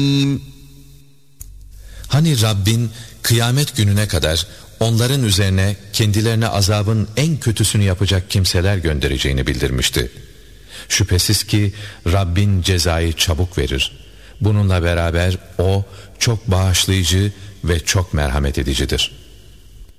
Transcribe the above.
Hani Rabbin kıyamet gününe kadar onların üzerine kendilerine azabın en kötüsünü yapacak kimseler göndereceğini bildirmişti. Şüphesiz ki Rabbin cezayı çabuk verir. Bununla beraber O çok bağışlayıcı ve çok merhamet edicidir.